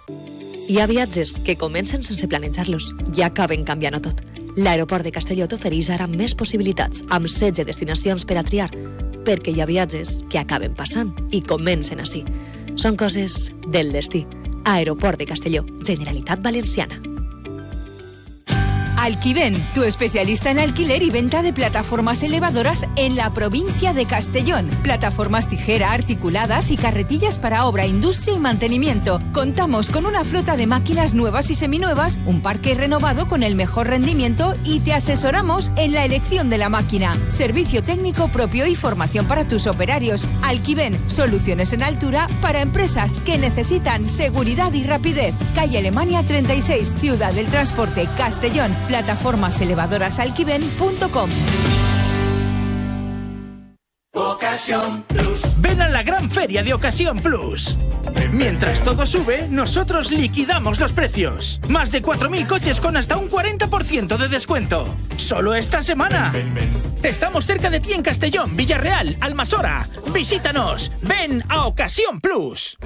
Hi ha viatges que comencen sense planejar-los i acaben canviant-ho tot. L'aeroport de Castelló t'ofereix ara més possibilitats, amb 16 destinacions per a triar, perquè hi ha viatges que acaben passant i comencen així. Són coses del destí. Aeroport de Castelló, Generalitat Valenciana. Alquiven, tu especialista en alquiler y venta de plataformas elevadoras en la provincia de Castellón. Plataformas tijera, articuladas y carretillas para obra, industria y mantenimiento. Contamos con una flota de máquinas nuevas y seminuevas, un parque renovado con el mejor rendimiento y te asesoramos en la elección de la máquina. Servicio técnico propio y formación para tus operarios. Alquiven, soluciones en altura para empresas que necesitan seguridad y rapidez. Calle Alemania 36, Ciudad del Transporte, Castellón. Plataformaselevadораsalquiven.com. Ocasión Plus. Ven a la gran feria de Ocasión Plus. Mientras todo sube, nosotros liquidamos los precios. Más de 4.000 coches con hasta un 40% de descuento. Solo esta semana. Estamos cerca de ti en Castellón, Villarreal, Almasora. Visítanos. Ven a Ocasión Plus.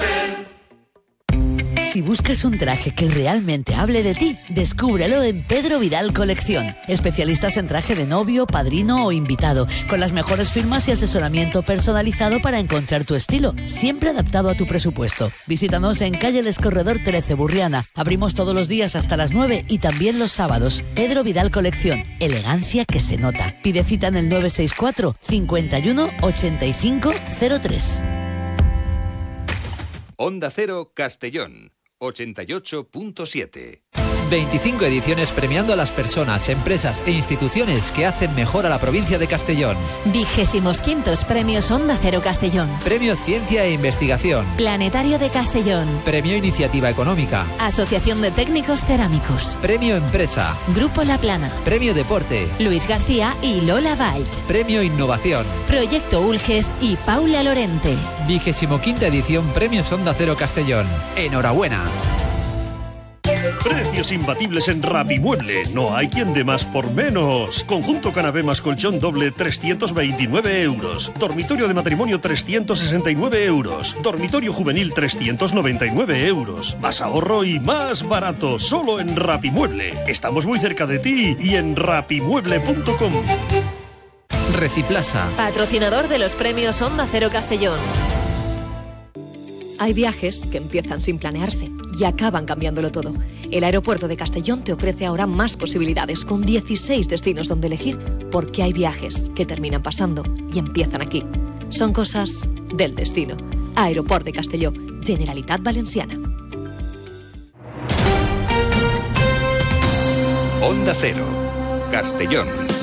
Si buscas un traje que realmente hable de ti, descúbrelo en Pedro Vidal Colección. Especialistas en traje de novio, padrino o invitado, con las mejores firmas y asesoramiento personalizado para encontrar tu estilo, siempre adaptado a tu presupuesto. Visítanos en calle El Escorredor 13, Burriana. Abrimos todos los días hasta las 9 y también los sábados. Pedro Vidal Colección, elegancia que se nota. Pide cita en el 964 51 85 03. Onda Cero Castellón, 88.7. 25 ediciones premiando a las personas, empresas e instituciones que hacen mejor a la provincia de Castellón. 25º Premios Onda Cero Castellón. Premio Ciencia e Investigación. Planetario de Castellón. Premio Iniciativa Económica. Asociación de Técnicos Cerámicos. Premio Empresa. Grupo La Plana. Premio Deporte. Luis García y Lola Valls. Premio Innovación. Proyecto Ulges y Paula Lorente. 25ª edición Premios Onda Cero Castellón. ¡Enhorabuena! Precios imbatibles en Rapimueble. No hay quien dé más por menos. Conjunto canapé más colchón doble 329 euros. Dormitorio de matrimonio 369 euros. Dormitorio juvenil 399 euros. Más ahorro y más barato. Solo en Rapimueble. Estamos muy cerca de ti y en rapimueble.com. Reciplaza. Patrocinador de los Premios Onda Cero Castellón. Hay viajes que empiezan sin planearse y acaban cambiándolo todo. El aeropuerto de Castellón te ofrece ahora más posibilidades, con 16 destinos donde elegir, porque hay viajes que terminan pasando y empiezan aquí. Son cosas del destino. Aeroport de Castelló, Generalitat Valenciana. Onda Cero, Castellón.